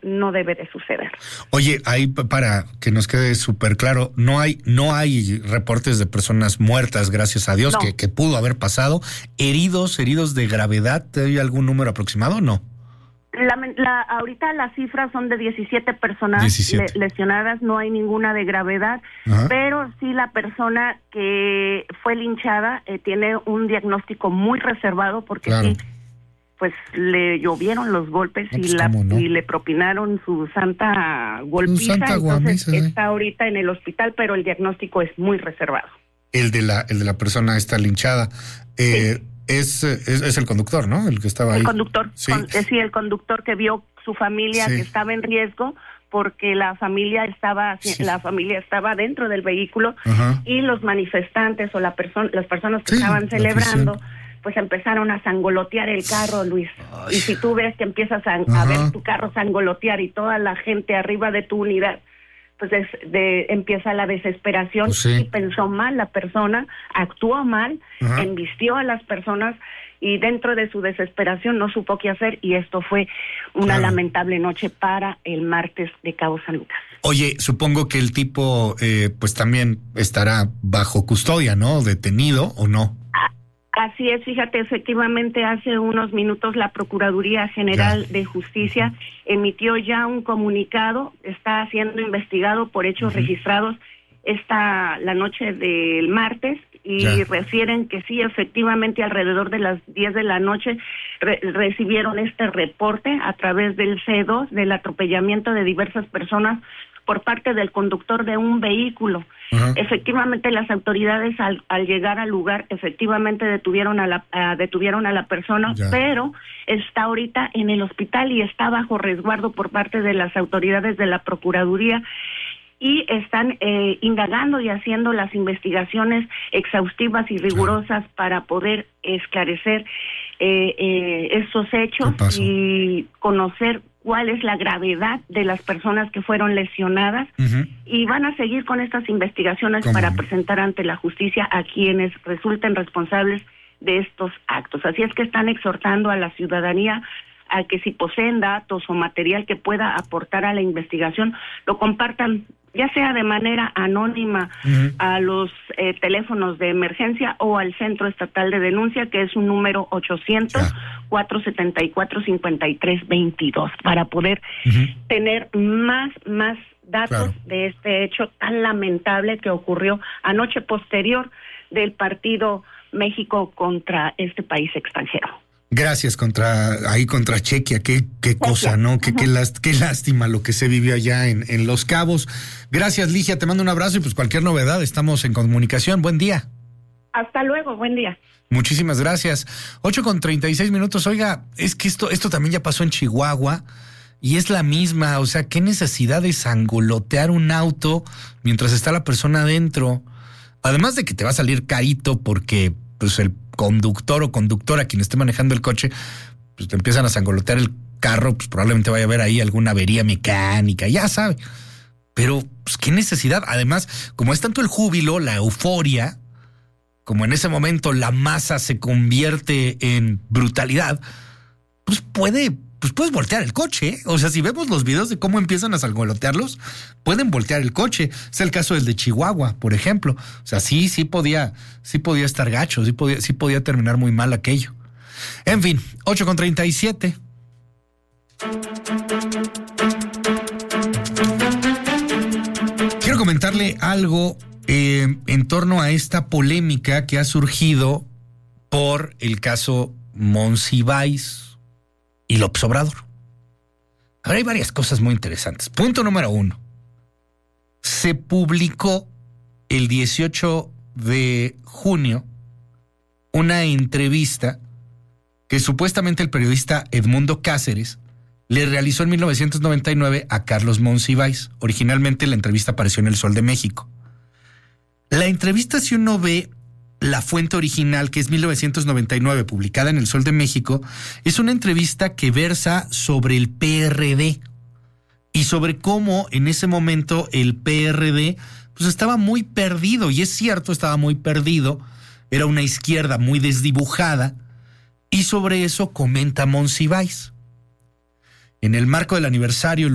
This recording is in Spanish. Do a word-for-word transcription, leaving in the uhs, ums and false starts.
no debe de suceder. Oye, ahí para que nos quede súper claro, no hay no hay reportes de personas muertas, gracias a Dios, no. que, que pudo haber pasado. ¿Heridos, heridos de gravedad? ¿Hay algún número aproximado o no? La, la, ahorita las cifras son de diecisiete personas diecisiete. Le, lesionadas, no hay ninguna de gravedad, Ajá. pero sí la persona que fue linchada eh, tiene un diagnóstico muy reservado porque claro. sí, pues le llovieron los golpes no, pues, y, la, no. y le propinaron su santa golpiza, santa entonces guamisa, ¿eh? Está ahorita en el hospital, pero el diagnóstico es muy reservado. El de la, el de la persona está linchada. Eh, sí. Es, es, es el conductor, ¿no? El que estaba el ahí. Conductor, sí. Con, sí, el conductor que vio su familia sí. que estaba en riesgo porque la familia estaba sí. la familia estaba dentro del vehículo Ajá. y los manifestantes o la persona las personas que sí, estaban celebrando pues empezaron a sangolotear el carro, Luis. Ay. Y si tú ves que empiezas a, a ver tu carro sangolotear y toda la gente arriba de tu unidad, pues es de, empieza la desesperación pues sí. y pensó mal la persona, actuó mal, Ajá. embistió a las personas y dentro de su desesperación no supo qué hacer y esto fue una claro. lamentable noche para el martes de Cabo San Lucas. Oye, supongo que el tipo eh, pues también estará bajo custodia, ¿no? ¿Detenido o no? Así es, fíjate, efectivamente hace unos minutos la Procuraduría General ya. de Justicia emitió ya un comunicado, está siendo investigado por hechos uh-huh. registrados esta la noche del martes y ya. refieren que sí, efectivamente alrededor de las diez de la noche re- recibieron este reporte a través del C dos del atropellamiento de diversas personas por parte del conductor de un vehículo. Uh-huh. Efectivamente, las autoridades al, al llegar al lugar, efectivamente detuvieron a la uh, detuvieron a la persona, ya. pero está ahorita en el hospital y está bajo resguardo por parte de las autoridades de la Procuraduría y están eh, indagando y haciendo las investigaciones exhaustivas y rigurosas uh-huh. para poder esclarecer eh, eh, estos hechos y conocer cuál es la gravedad de las personas que fueron lesionadas uh-huh. y van a seguir con estas investigaciones ¿Cómo? para presentar ante la justicia a quienes resulten responsables de estos actos. Así es que están exhortando a la ciudadanía a que si poseen datos o material que pueda aportar a la investigación, lo compartan ya sea de manera anónima uh-huh. a los eh, teléfonos de emergencia o al Centro Estatal de Denuncia, que es un número ochocientos, cuatrocientos setenta y cuatro, cincuenta y tres veintidós, para poder uh-huh. tener más, más datos claro. de este hecho tan lamentable que ocurrió anoche posterior del partido México contra este país extranjero. Gracias, contra ahí contra Chequia, qué, qué cosa, ¿no? Qué, qué, last, qué lástima lo que se vivió allá en, en Los Cabos. Gracias, Ligia, te mando un abrazo y pues cualquier novedad, estamos en comunicación. Buen día. Hasta luego, buen día. Muchísimas gracias. ocho con treinta y seis minutos. Oiga, es que esto, esto también ya pasó en Chihuahua y es la misma, o sea, qué necesidad de sangolotear un auto mientras está la persona adentro. Además de que te va a salir carito porque pues el conductor o conductora, quien esté manejando el coche, pues te empiezan a sangolotear el carro, pues probablemente vaya a haber ahí alguna avería mecánica, ya sabe. Pero, pues, ¿qué necesidad? Además, como es tanto el júbilo, la euforia, como en ese momento la masa se convierte en brutalidad, pues puede, pues puedes voltear el coche, ¿eh? O sea, si vemos los videos de cómo empiezan a sangolotearlos, pueden voltear el coche. Es el caso del de Chihuahua, por ejemplo. O sea, sí, sí podía, sí podía estar gacho, sí podía, sí podía terminar muy mal aquello. En fin, ocho con treinta y siete. Quiero comentarle algo eh, en torno a esta polémica que ha surgido por el caso Monsiváis y López Obrador. Ahora hay varias cosas muy interesantes. Punto número uno. Se publicó el dieciocho de junio una entrevista que supuestamente el periodista Edmundo Cáceres le realizó en mil novecientos noventa y nueve a Carlos Monsiváis. Originalmente la entrevista apareció en El Sol de México. La entrevista, si uno ve la fuente original, que es mil novecientos noventa y nueve, publicada en El Sol de México, es una entrevista que versa sobre el P R D y sobre cómo en ese momento el P R D pues estaba muy perdido, y es cierto, estaba muy perdido, era una izquierda muy desdibujada, y sobre eso comenta Monsiváis. En el marco del aniversario